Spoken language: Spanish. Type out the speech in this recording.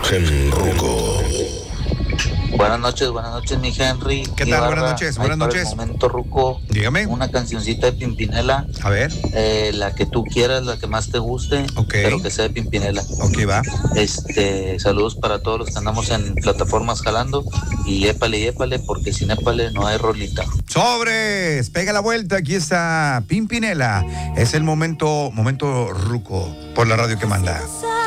gen ruco. Buenas noches, mi Henry. ¿Qué tal? Buenas noches, buenas noches. Para el momento, ruco. Dígame. Una cancioncita de Pimpinela. A ver. La que tú quieras, la que más te guste. Ok. Pero que sea de Pimpinela. Ok, va. Saludos para todos los que andamos en plataformas jalando. Y épale, porque sin épale no hay rolita. ¡Sobres! Pega la vuelta, aquí está Pimpinela. Es el momento ruco por la radio que manda.